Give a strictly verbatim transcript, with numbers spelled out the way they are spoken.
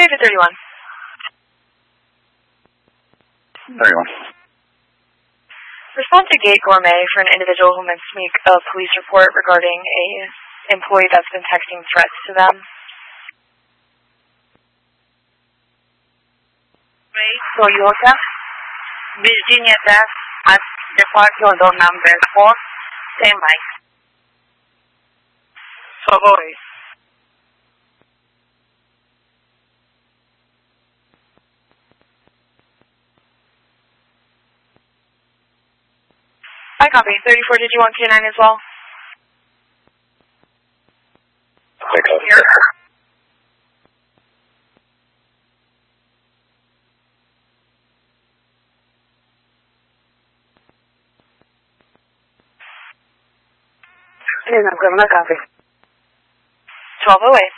to thirty-one. thirty-one. Respond to Gate Gourmet for an individual who wants to make a police report regarding a employee that's been texting threats to them. Toyota, Virginia Tech at departure door number four, standby. Savoy. I copy. thirty-four, did you want K nine as well? I copy. Here. Yes, I'm going to copy. twelve away.